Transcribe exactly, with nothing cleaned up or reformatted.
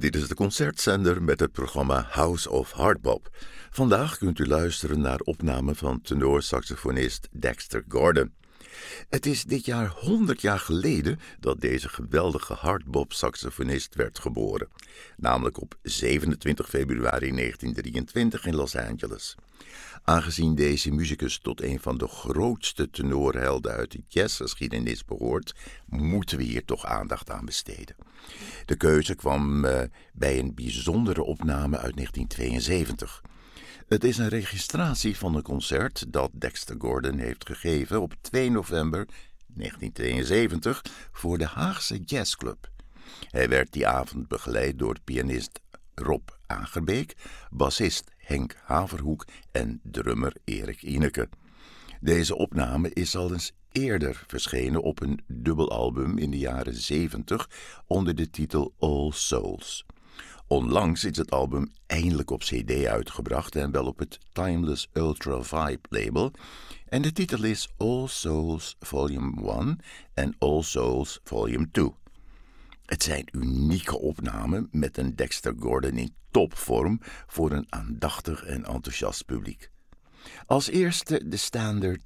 Dit is de concertzender met het programma House of Hardbop. Vandaag kunt u luisteren naar opname van tenorsaxofonist Dexter Gordon. Het is dit jaar honderd jaar geleden dat deze geweldige hardbop-saxofonist werd geboren. Namelijk op zevenentwintig februari negentien drieëntwintig in Los Angeles. Aangezien deze muzikus tot een van de grootste tenorhelden uit de jazzgeschiedenis behoort, moeten we hier toch aandacht aan besteden. De keuze kwam uh, bij een bijzondere opname uit negentien tweeënzeventig. Het is een registratie van een concert dat Dexter Gordon heeft gegeven op twee november negentien tweeënzeventig voor de Haagse Jazzclub. Hij werd die avond begeleid door pianist Rob Agerbeek, bassist Henk Haverhoek en drummer Erik Ineke. Deze opname is al eens eerder verschenen op een dubbelalbum in de jaren zeventig onder de titel All Souls. Onlangs is het album eindelijk op cd uitgebracht en wel op het Timeless Ultra Vibe label. En de titel is All Souls Volume één en All Souls Volume twee. Het zijn unieke opnamen met een Dexter Gordon in topvorm voor een aandachtig en enthousiast publiek. Als eerste de standaard